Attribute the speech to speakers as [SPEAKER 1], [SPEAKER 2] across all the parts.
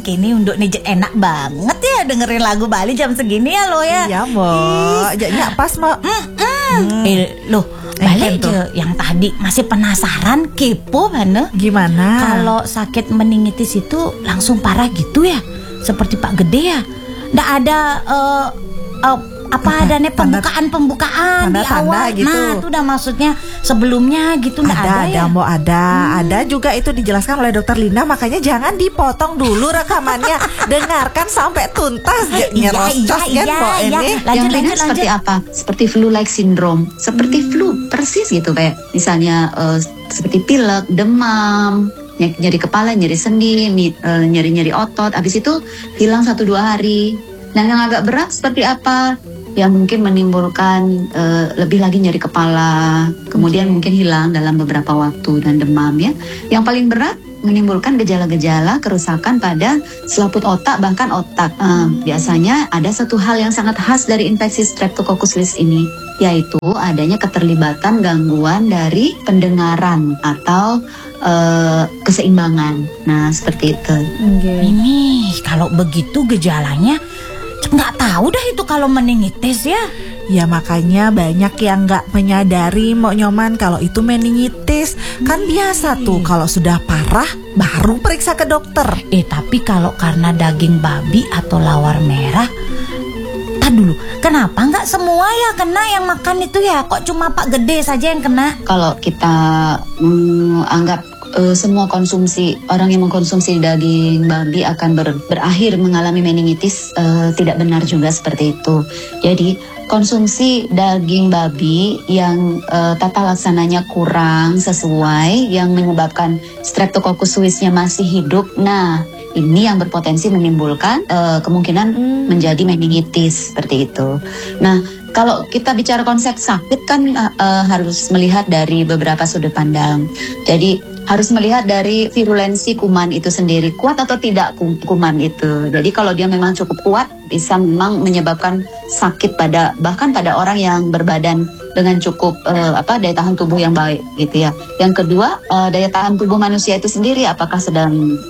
[SPEAKER 1] kini unduk nih enak banget ya dengerin lagu Bali jam segini ya lo ya.
[SPEAKER 2] Iya Mbok, jadinya pas Mbok.
[SPEAKER 1] Loh, balik aja yang tadi masih penasaran, kepo mana?
[SPEAKER 2] Gimana?
[SPEAKER 1] Kalau sakit meningitis itu langsung parah gitu ya? Seperti Pak Gede ya? Nggak ada ada nih pembukaan di awal
[SPEAKER 2] gitu.
[SPEAKER 1] Nah itu udah maksudnya sebelumnya gitu nggak ada ya?
[SPEAKER 2] Mbok ada juga itu dijelaskan oleh Dokter Lina, makanya jangan dipotong dulu rekamannya. Dengarkan sampai tuntas. Nyerocos kan Mbok ini.
[SPEAKER 3] Lanjut seperti apa? Seperti flu-like syndrome, seperti flu persis gitu, kayak misalnya seperti pilek, demam, nyeri kepala, nyeri sendi, nyeri otot, habis itu hilang 1-2 hari. Nah yang agak berat seperti apa? Yang mungkin menimbulkan lebih lagi nyeri kepala, kemudian mungkin hilang dalam beberapa waktu, dan demam ya. Yang paling berat menimbulkan gejala-gejala kerusakan pada selaput otak, bahkan otak. Biasanya ada satu hal yang sangat khas dari infeksi Streptococcus suis ini, yaitu adanya keterlibatan gangguan dari pendengaran atau keseimbangan. Nah seperti itu.
[SPEAKER 1] Ini kalau begitu gejalanya nggak tahu dah itu kalau meningitis ya.
[SPEAKER 2] Ya makanya banyak yang nggak menyadari Mbok Nyoman kalau itu meningitis. Kan biasa tuh kalau sudah parah baru periksa ke dokter.
[SPEAKER 1] Tapi kalau karena daging babi atau lawar merah, dulu kenapa nggak semua ya kena yang makan itu ya? Kok cuma Pak Gede saja yang kena?
[SPEAKER 3] Kalau kita anggap semua konsumsi, orang yang mengkonsumsi daging babi akan berakhir mengalami meningitis, tidak benar juga seperti itu. Jadi konsumsi daging babi yang tata laksananya kurang sesuai, yang menyebabkan Streptococcus suis-nya masih hidup, nah ini yang berpotensi menimbulkan kemungkinan menjadi meningitis seperti itu. Nah kalau kita bicara konsep sakit kan harus melihat dari beberapa sudut pandang. Jadi harus melihat dari virulensi kuman itu sendiri, kuat atau tidak kuman itu. Jadi kalau dia memang cukup kuat, bisa memang menyebabkan sakit bahkan pada orang yang berbadan dengan cukup daya tahan tubuh yang baik gitu ya. Yang kedua, daya tahan tubuh manusia itu sendiri apakah sedang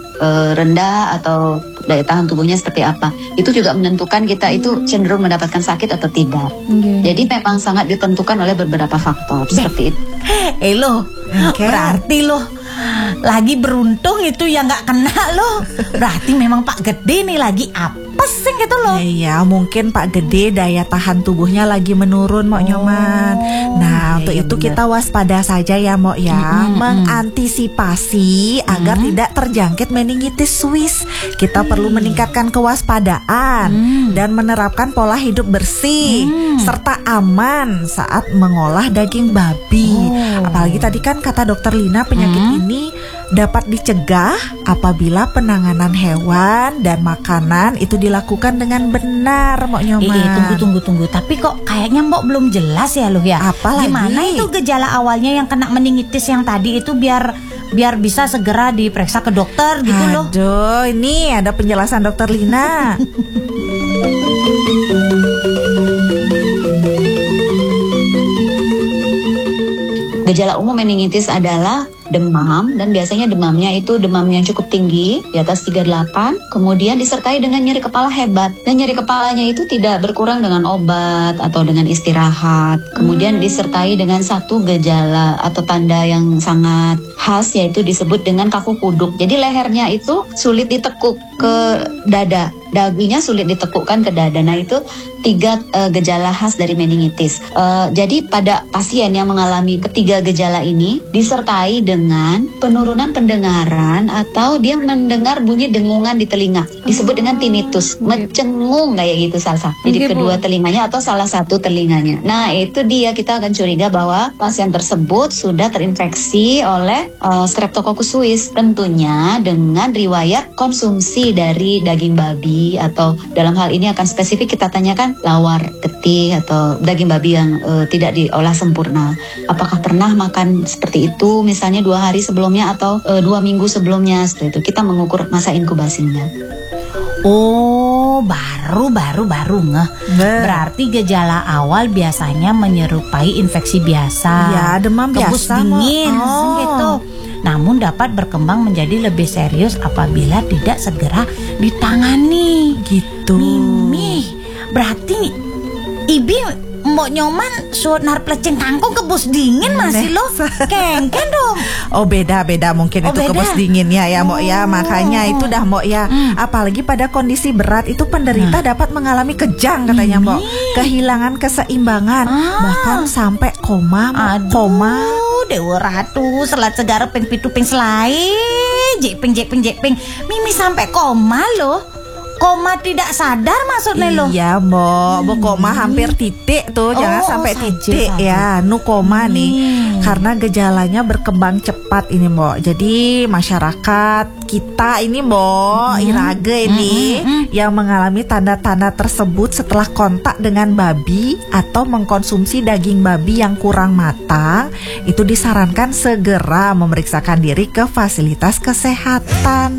[SPEAKER 3] rendah atau daya tahan tubuhnya seperti apa. Itu juga menentukan kita itu cenderung mendapatkan sakit atau tidak. Jadi memang sangat ditentukan oleh beberapa faktor seperti itu.
[SPEAKER 1] Berarti loh lagi beruntung itu yang nggak kena loh. Berarti memang Pak Gede nih lagi apes gitu loh.
[SPEAKER 2] Iya, mungkin Pak Gede daya tahan tubuhnya lagi menurun Mbok Nyoman. Nah untuk itu kita waspada saja ya Mbok ya. Mengantisipasi agar tidak terjangkit meningitis suis, kita perlu meningkatkan kewaspadaan dan menerapkan pola hidup bersih serta aman saat mengolah daging babi. Apalagi tadi kan kata Dokter Lina, penyakit ini dapat dicegah apabila penanganan hewan dan makanan itu dilakukan dengan benar Mbok Nyoman.
[SPEAKER 1] Tunggu. Tapi kok kayaknya Mbok belum jelas ya loh ya.
[SPEAKER 2] Apalagi?
[SPEAKER 1] Gimana itu gejala awalnya yang kena meningitis yang tadi itu biar bisa segera diperiksa ke dokter gitu loh.
[SPEAKER 2] Aduh, ini ada penjelasan Dokter Lina.
[SPEAKER 3] Gejala umum meningitis adalah demam, dan biasanya demamnya itu demam yang cukup tinggi, di atas 38, kemudian disertai dengan nyeri kepala hebat, dan nyeri kepalanya itu tidak berkurang dengan obat atau dengan istirahat. Kemudian disertai dengan satu gejala atau tanda yang sangat khas, yaitu disebut dengan kaku kuduk. Jadi lehernya itu sulit ditekuk ke dada, dagunya sulit ditekukkan ke dada. Nah itu 3 gejala khas dari meningitis. Jadi pada pasien yang mengalami ketiga gejala ini disertai dengan penurunan pendengaran atau dia mendengar bunyi dengungan di telinga, disebut dengan tinnitus, mencengung kayak gitu Salsa. Jadi kedua telinganya atau salah satu telinganya. Nah itu dia, kita akan curiga bahwa pasien tersebut sudah terinfeksi oleh Streptococcus suis, tentunya dengan riwayat konsumsi dari daging babi, atau dalam hal ini akan spesifik kita tanyakan lawar getih atau daging babi yang tidak diolah sempurna. Apakah pernah makan seperti itu misalnya 2 hari sebelumnya atau 2 minggu sebelumnya, seperti itu. Kita mengukur masa inkubasinya.
[SPEAKER 1] Oh, baru ngeh. Berarti gejala awal biasanya menyerupai infeksi biasa.
[SPEAKER 2] Ya, demam
[SPEAKER 1] kebus
[SPEAKER 2] biasa
[SPEAKER 1] dingin gitu. namun dapat berkembang menjadi lebih serius apabila tidak segera ditangani.
[SPEAKER 2] Gitu.
[SPEAKER 1] Mimi, berarti Ibi Mbok Nyoman sunar plecing kangkung kebus dingin masih lo kengken dong.
[SPEAKER 2] Oh beda mungkin itu
[SPEAKER 1] beda.
[SPEAKER 2] kebus dinginnya ya Mbok ya. Makanya itu dah Mbok ya. Apalagi pada kondisi berat itu penderita dapat mengalami kejang katanya Mbok. Kehilangan keseimbangan bahkan sampai koma. Koma.
[SPEAKER 1] Dewa Ratu selat segara ping pitu ping selai jeping Mimi sampai koma loh. Koma tidak sadar maksudnya lo.
[SPEAKER 2] Iya Mbok, koma hampir titik tuh. Jangan sampai titik ya. Nu koma nih. Karena gejalanya berkembang cepat ini Mbok. Jadi masyarakat kita ini Mbok, Irage ini yang mengalami tanda-tanda tersebut setelah kontak dengan babi atau mengkonsumsi daging babi yang kurang matang, itu disarankan segera memeriksakan diri ke fasilitas kesehatan.